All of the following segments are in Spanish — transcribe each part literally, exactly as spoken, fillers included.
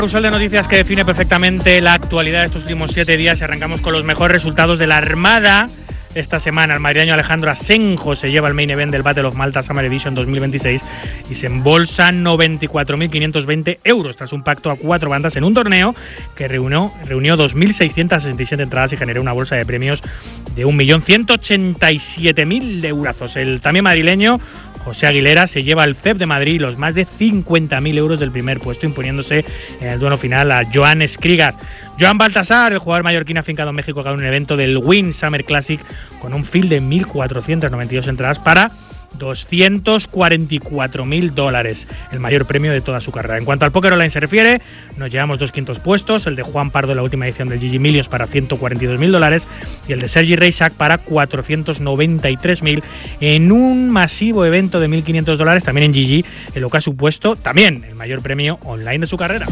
Causal de noticias que define perfectamente la actualidad de estos últimos siete días y arrancamos con los mejores resultados de la Armada. Esta semana el madrileño Alejandro Asenjo se lleva el main event del Battle of Malta Summer Edition dos mil veintiséis y se embolsa noventa y cuatro mil quinientos veinte euros tras un pacto a cuatro bandas en un torneo que reunió, reunió dos mil seiscientas sesenta y siete entradas y generó una bolsa de premios de un millón ciento ochenta y siete mil eurazos. El también madrileño José Aguilera se lleva el C E P de Madrid y los más de cincuenta mil euros del primer puesto, imponiéndose en el duelo final a Joan Escrigas. Joan Baltasar, el jugador mallorquín afincado en México, ganó un evento del Wynn Summer Classic con un field de mil cuatrocientas noventa y dos entradas para doscientos cuarenta y cuatro mil dólares, el mayor premio de toda su carrera. En cuanto al póker online se refiere, nos llevamos dos quintos puestos, el de Juan Pardo en la última edición del G G Millions para ciento cuarenta y dos mil dólares y el de Sergi Reisac para cuatrocientos noventa y tres mil en un masivo evento de mil quinientos dólares también en G G, en lo que ha supuesto también el mayor premio online de su carrera.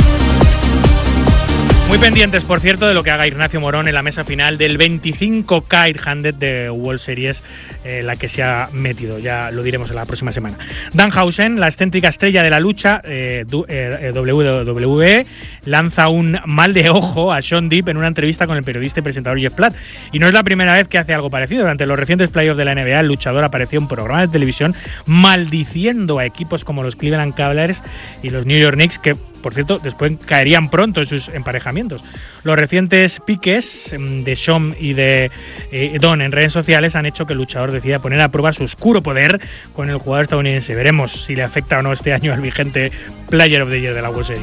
Muy pendientes, por cierto, de lo que haga Ignacio Morón en la mesa final del veinticinco K ocho de World Series, eh, la que se ha metido. Ya lo diremos en la próxima semana. Danhausen, la excéntrica estrella de la lucha eh, eh, W W E, lanza un mal de ojo a Sean Deep en una entrevista con el periodista y presentador Jeff Platt. Y no es la primera vez que hace algo parecido. Durante los recientes playoffs de la N B A, el luchador apareció en programas de televisión maldiciendo a equipos como los Cleveland Cavaliers y los New York Knicks, que por cierto, después caerían pronto en sus emparejamientos. Los recientes piques de Sean y de eh, Don en redes sociales han hecho que el luchador decida poner a prueba su oscuro poder con el jugador estadounidense. Veremos si le afecta o no este año al vigente Player of the Year de la World Series.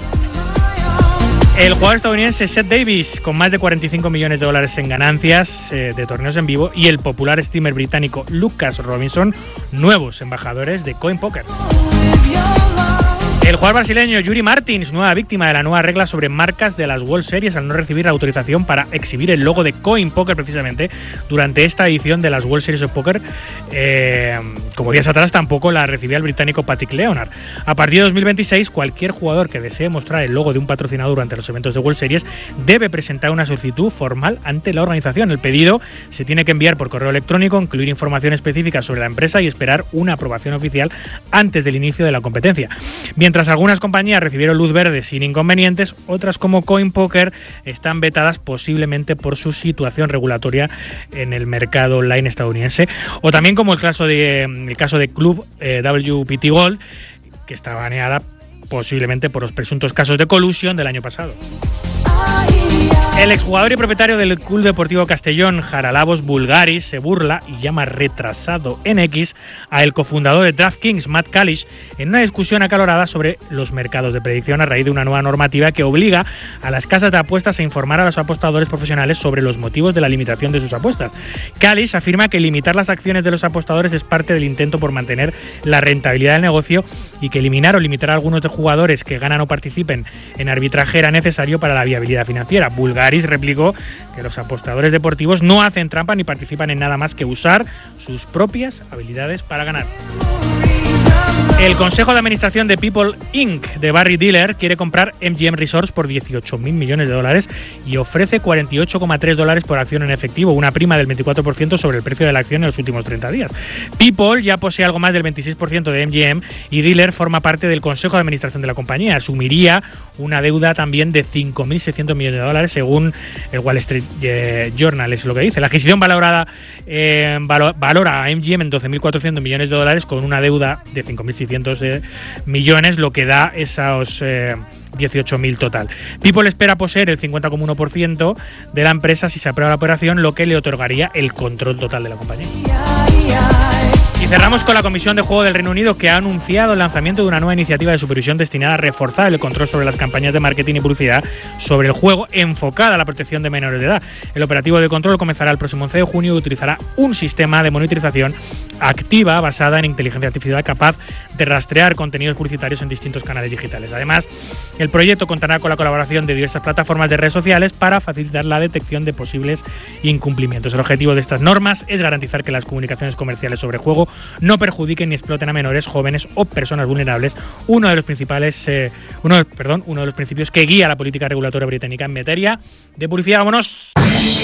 El jugador estadounidense Seth Davis, con más de cuarenta y cinco millones de dólares en ganancias eh, de torneos en vivo, y el popular streamer británico Lucas Robinson, nuevos embajadores de Coin Poker. El jugador brasileño Yuri Martins, nueva víctima de la nueva regla sobre marcas de las World Series al no recibir la autorización para exhibir el logo de Coin Poker precisamente durante esta edición de las World Series of Poker. Eh, como días atrás tampoco la recibía el británico Patrick Leonard. A partir de dos mil veintiséis, cualquier jugador que desee mostrar el logo de un patrocinador durante los eventos de World Series debe presentar una solicitud formal ante la organización. El pedido se tiene que enviar por correo electrónico, incluir información específica sobre la empresa y esperar una aprobación oficial antes del inicio de la competencia. Mientras algunas compañías recibieron luz verde sin inconvenientes, otras como Coin Poker están vetadas posiblemente por su situación regulatoria en el mercado online estadounidense, o también como el caso de el caso de Club eh, W P T Gold, que está baneada posiblemente por los presuntos casos de colusión del año pasado. El exjugador y propietario del Club Deportivo Castellón, Haralabos Bulgaris, se burla y llama retrasado en X a el cofundador de DraftKings, Matt Kalish, en una discusión acalorada sobre los mercados de predicción a raíz de una nueva normativa que obliga a las casas de apuestas a informar a los apostadores profesionales sobre los motivos de la limitación de sus apuestas. Kalish afirma que limitar las acciones de los apostadores es parte del intento por mantener la rentabilidad del negocio y que eliminar o limitar a algunos de jugadores que ganan o participen en arbitraje era necesario para la viabilidad financiera. Bulgaris replicó que los apostadores deportivos no hacen trampa ni participan en nada más que usar sus propias habilidades para ganar. El Consejo de Administración de People incorporated de Barry Diller quiere comprar M G M Resorts por dieciocho mil millones de dólares y ofrece cuarenta y ocho coma tres dólares por acción en efectivo, una prima del veinticuatro por ciento sobre el precio de la acción en los últimos treinta días. People ya posee algo más del veintiséis por ciento de M G M y Diller forma parte del Consejo de Administración de la compañía. Asumiría una deuda también de cinco mil seiscientos millones de dólares, según el Wall Street eh, Journal, es lo que dice. La adquisición valorada eh, valo, valora a M G M en doce mil cuatrocientos millones de dólares con una deuda de cinco mil seiscientos millones, lo que da esos eh, dieciocho mil total. People espera poseer el cincuenta coma uno por ciento de la empresa si se aprueba la operación, lo que le otorgaría el control total de la compañía. Y cerramos con la Comisión de Juego del Reino Unido, que ha anunciado el lanzamiento de una nueva iniciativa de supervisión destinada a reforzar el control sobre las campañas de marketing y publicidad sobre el juego, enfocada a la protección de menores de edad. El operativo de control comenzará el próximo once de junio y utilizará un sistema de monitorización activa basada en inteligencia artificial capaz de rastrear contenidos publicitarios en distintos canales digitales. Además, el proyecto contará con la colaboración de diversas plataformas de redes sociales para facilitar la detección de posibles incumplimientos. El objetivo de estas normas es garantizar que las comunicaciones comerciales sobre juego no perjudiquen ni exploten a menores, jóvenes o personas vulnerables, uno de los principales, eh, uno, perdón, uno de los principios que guía la política regulatoria británica en materia de publicidad. ¡Vámonos!